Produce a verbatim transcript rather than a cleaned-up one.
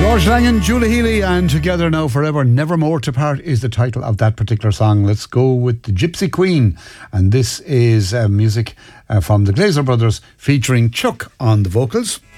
George Langan, Julie Healy, and Together Now Forever, Never More to Part is the title of that particular song. Let's go with the Gypsy Queen, and this is uh, music uh, from the Glazer Brothers featuring Chuck on the vocals.